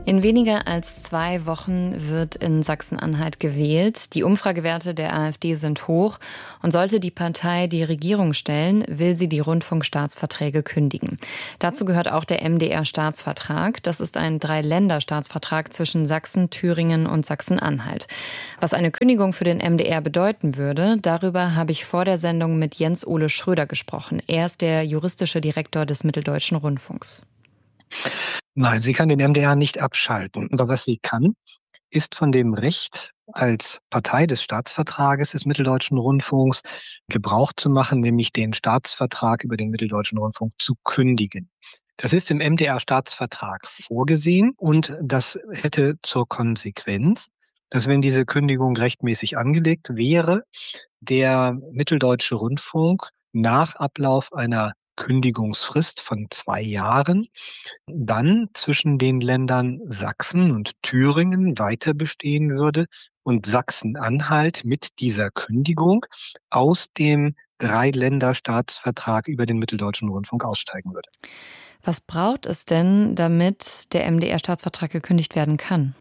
In weniger als 2 Wochen wird in Sachsen-Anhalt gewählt. Die Umfragewerte der AfD sind hoch. Und sollte die Partei die Regierung stellen, will sie die Rundfunkstaatsverträge kündigen. Dazu gehört auch der MDR-Staatsvertrag. Das ist ein 3-Länder-Staatsvertrag zwischen Sachsen, Thüringen und Sachsen-Anhalt. Was eine Kündigung für den MDR bedeuten würde, darüber habe ich vor der Sendung mit Jens-Ole Schröder gesprochen. Er ist der juristische Direktor des Mitteldeutschen Rundfunks. Nein, sie kann den MDR nicht abschalten. Aber was sie kann, ist von dem Recht als Partei des Staatsvertrages des Mitteldeutschen Rundfunks Gebrauch zu machen, nämlich den Staatsvertrag über den Mitteldeutschen Rundfunk zu kündigen. Das ist im MDR-Staatsvertrag vorgesehen und das hätte zur Konsequenz, dass wenn diese Kündigung rechtmäßig angelegt wäre, der Mitteldeutsche Rundfunk nach Ablauf einer Kündigungsfrist von 2 Jahren dann zwischen den Ländern Sachsen und Thüringen weiter bestehen würde und Sachsen-Anhalt mit dieser Kündigung aus dem 3-Länder-Staatsvertrag über den Mitteldeutschen Rundfunk aussteigen würde. Was braucht es denn, damit der MDR-Staatsvertrag gekündigt werden kann?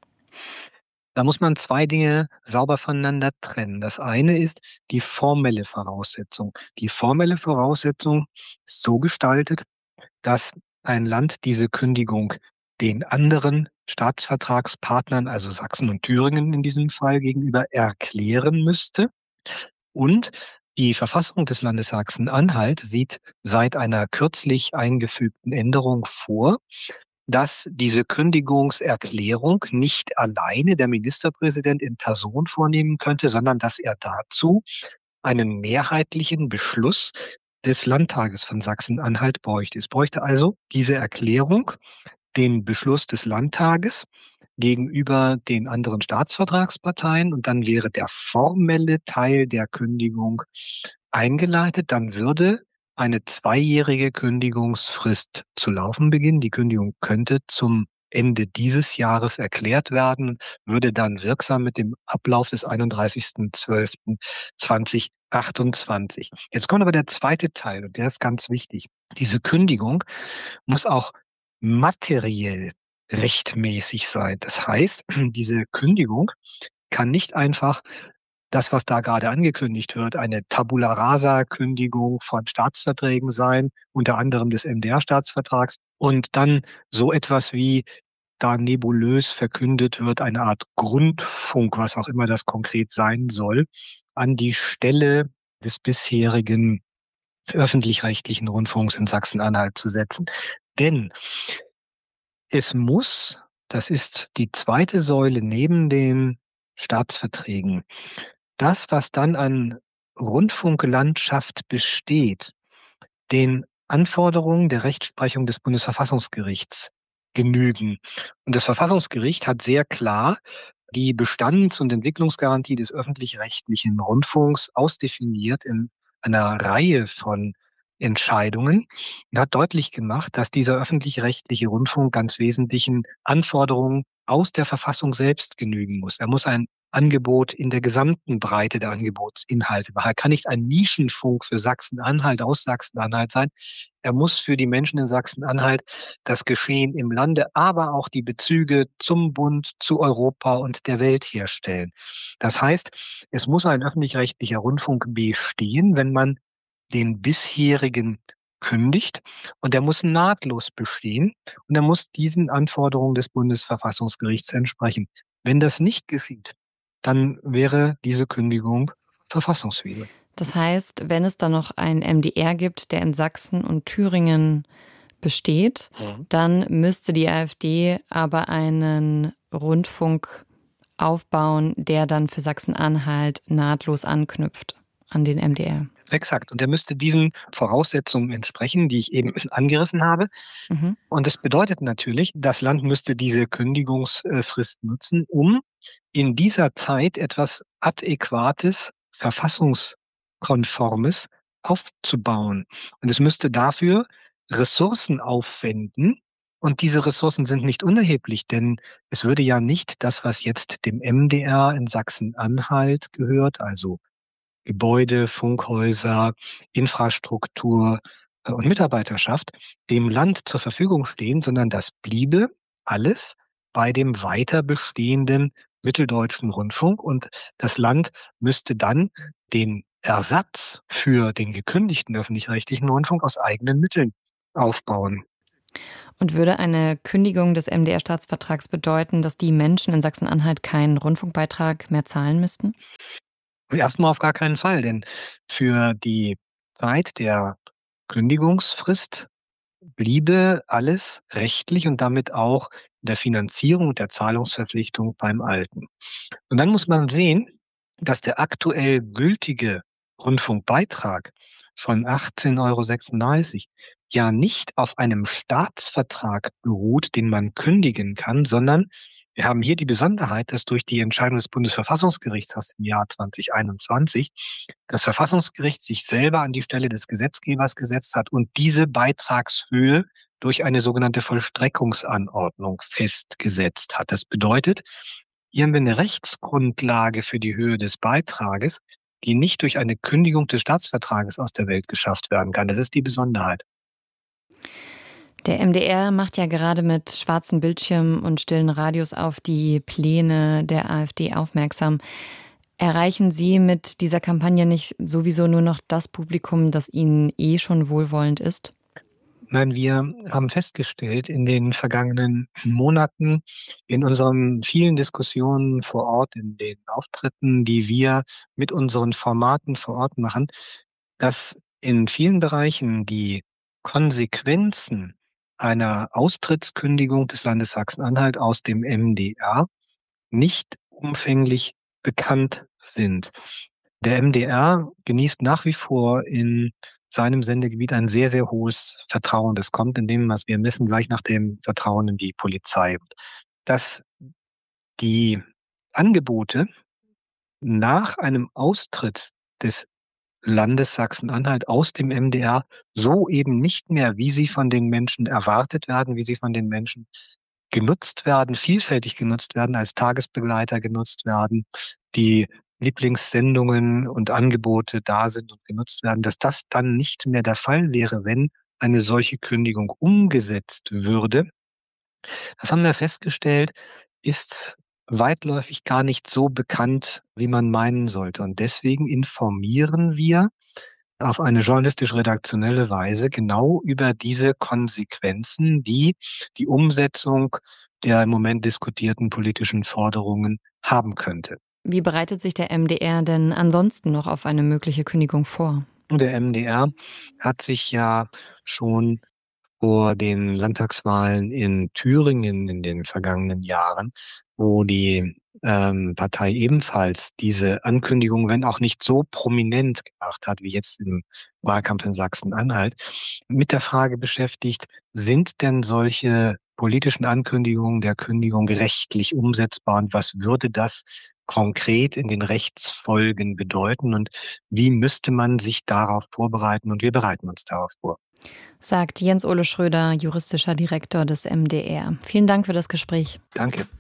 Da muss man 2 Dinge sauber voneinander trennen. Das eine ist die formelle Voraussetzung. Die formelle Voraussetzung ist so gestaltet, dass ein Land diese Kündigung den anderen Staatsvertragspartnern, also Sachsen und Thüringen in diesem Fall, gegenüber erklären müsste. Und die Verfassung des Landes Sachsen-Anhalt sieht seit einer kürzlich eingefügten Änderung vor, dass diese Kündigungserklärung nicht alleine der Ministerpräsident in Person vornehmen könnte, sondern dass er dazu einen mehrheitlichen Beschluss des Landtages von Sachsen-Anhalt bräuchte. Es bräuchte also diese Erklärung, den Beschluss des Landtages gegenüber den anderen Staatsvertragsparteien und dann wäre der formelle Teil der Kündigung eingeleitet. Dann würde eine 2-jährige Kündigungsfrist zu laufen beginnen. Die Kündigung könnte zum Ende dieses Jahres erklärt werden, würde dann wirksam mit dem Ablauf des 31.12.2028. Jetzt kommt aber der zweite Teil und der ist ganz wichtig. Diese Kündigung muss auch materiell rechtmäßig sein. Das heißt, diese Kündigung kann nicht einfach das, was da gerade angekündigt wird, eine Tabula Rasa-Kündigung von Staatsverträgen sein, unter anderem des MDR-Staatsvertrags, und dann so etwas wie da nebulös verkündet wird, eine Art Grundfunk, was auch immer das konkret sein soll, an die Stelle des bisherigen öffentlich-rechtlichen Rundfunks in Sachsen-Anhalt zu setzen. Denn es muss, das ist die zweite Säule neben den Staatsverträgen, das, was dann an Rundfunklandschaft besteht, den Anforderungen der Rechtsprechung des Bundesverfassungsgerichts genügen. Und das Verfassungsgericht hat sehr klar die Bestands- und Entwicklungsgarantie des öffentlich-rechtlichen Rundfunks ausdefiniert in einer Reihe von Entscheidungen und hat deutlich gemacht, dass dieser öffentlich-rechtliche Rundfunk ganz wesentlichen Anforderungen aus der Verfassung selbst genügen muss. Er muss ein Angebot in der gesamten Breite der Angebotsinhalte machen. Er kann nicht ein Nischenfunk für Sachsen-Anhalt aus Sachsen-Anhalt sein. Er muss für die Menschen in Sachsen-Anhalt das Geschehen im Lande, aber auch die Bezüge zum Bund, zu Europa und der Welt herstellen. Das heißt, es muss ein öffentlich-rechtlicher Rundfunk bestehen, wenn man den bisherigen kündigt, und der muss nahtlos bestehen und er muss diesen Anforderungen des Bundesverfassungsgerichts entsprechen. Wenn das nicht geschieht, dann wäre diese Kündigung verfassungswidrig. Das heißt, wenn es dann noch einen MDR gibt, der in Sachsen und Thüringen besteht, dann müsste die AfD aber einen Rundfunk aufbauen, der dann für Sachsen-Anhalt nahtlos anknüpft an den MDR. Exakt. Und er müsste diesen Voraussetzungen entsprechen, die ich eben angerissen habe. Und das bedeutet natürlich, das Land müsste diese Kündigungsfrist nutzen, um in dieser Zeit etwas Adäquates, Verfassungskonformes aufzubauen. Und es müsste dafür Ressourcen aufwenden. Und diese Ressourcen sind nicht unerheblich, denn es würde ja nicht das, was jetzt dem MDR in Sachsen-Anhalt gehört, also Gebäude, Funkhäuser, Infrastruktur und Mitarbeiterschaft dem Land zur Verfügung stehen, sondern das bliebe alles bei dem weiter bestehenden Mitteldeutschen Rundfunk. Und das Land müsste dann den Ersatz für den gekündigten öffentlich-rechtlichen Rundfunk aus eigenen Mitteln aufbauen. Und würde eine Kündigung des MDR-Staatsvertrags bedeuten, dass die Menschen in Sachsen-Anhalt keinen Rundfunkbeitrag mehr zahlen müssten? Erstmal auf gar keinen Fall, denn für die Zeit der Kündigungsfrist bliebe alles rechtlich und damit auch in der Finanzierung und der Zahlungsverpflichtung beim Alten. Und dann muss man sehen, dass der aktuell gültige Rundfunkbeitrag von 18,36 € ja nicht auf einem Staatsvertrag beruht, den man kündigen kann, sondern wir haben hier die Besonderheit, dass durch die Entscheidung des Bundesverfassungsgerichts aus dem Jahr 2021 das Verfassungsgericht sich selber an die Stelle des Gesetzgebers gesetzt hat und diese Beitragshöhe durch eine sogenannte Vollstreckungsanordnung festgesetzt hat. Das bedeutet, hier haben wir eine Rechtsgrundlage für die Höhe des Beitrages, die nicht durch eine Kündigung des Staatsvertrages aus der Welt geschafft werden kann. Das ist die Besonderheit. Der MDR macht ja gerade mit schwarzen Bildschirmen und stillen Radios auf die Pläne der AfD aufmerksam. Erreichen Sie mit dieser Kampagne nicht sowieso nur noch das Publikum, das Ihnen schon wohlwollend ist? Nein, wir haben festgestellt in den vergangenen Monaten in unseren vielen Diskussionen vor Ort, in den Auftritten, die wir mit unseren Formaten vor Ort machen, dass in vielen Bereichen die Konsequenzen einer Austrittskündigung des Landes Sachsen-Anhalt aus dem MDR nicht umfänglich bekannt sind. Der MDR genießt nach wie vor in seinem Sendegebiet ein sehr, sehr hohes Vertrauen. Das kommt in dem, was wir messen, gleich nach dem Vertrauen in die Polizei. Dass die Angebote nach einem Austritt des Landes Sachsen-Anhalt aus dem MDR so eben nicht mehr, wie sie von den Menschen erwartet werden, wie sie von den Menschen genutzt werden, vielfältig genutzt werden, als Tagesbegleiter genutzt werden, die Lieblingssendungen und Angebote da sind und genutzt werden, dass das dann nicht mehr der Fall wäre, wenn eine solche Kündigung umgesetzt würde. Das haben wir festgestellt, ist weitläufig gar nicht so bekannt, wie man meinen sollte. Und deswegen informieren wir auf eine journalistisch-redaktionelle Weise genau über diese Konsequenzen, die die Umsetzung der im Moment diskutierten politischen Forderungen haben könnte. Wie bereitet sich der MDR denn ansonsten noch auf eine mögliche Kündigung vor? Der MDR hat sich ja schon vor den Landtagswahlen in Thüringen in den vergangenen Jahren, wo die Partei ebenfalls diese Ankündigung, wenn auch nicht so prominent gemacht hat wie jetzt im Wahlkampf in Sachsen-Anhalt, mit der Frage beschäftigt, sind denn solche politischen Ankündigungen der Kündigung rechtlich umsetzbar und was würde das konkret in den Rechtsfolgen bedeuten und wie müsste man sich darauf vorbereiten und wir bereiten uns darauf vor. Sagt Jens Ole Schröder, juristischer Direktor des MDR. Vielen Dank für das Gespräch. Danke.